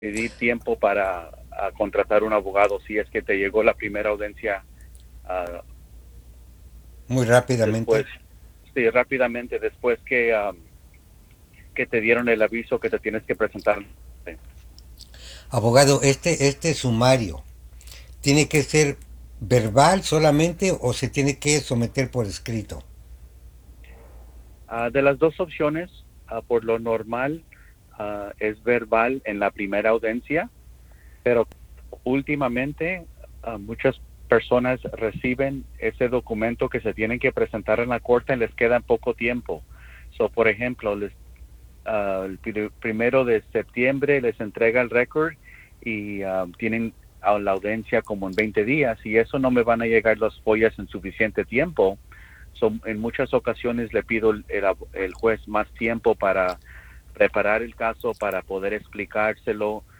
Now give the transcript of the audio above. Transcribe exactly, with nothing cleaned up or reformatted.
pedir tiempo para a contratar un abogado si es que te llegó la primera audiencia uh, Muy después, rápidamente. sí, rápidamente después que, um, que te dieron el aviso que te tienes que presentar. Abogado, este, este sumario, ¿tiene que ser verbal solamente o se tiene que someter por escrito? Uh, de las dos opciones, uh, por lo normal uh, es verbal en la primera audiencia, pero últimamente uh, muchas personas reciben ese documento que se tienen que presentar en la corte y les queda poco tiempo. So, por ejemplo, les, uh, el primero de septiembre les entrega el récord y uh, tienen a la audiencia como en veinte días y eso no me van a llegar las follas en suficiente tiempo. So, en muchas ocasiones le pido el, el juez más tiempo para preparar el caso, para poder explicárselo,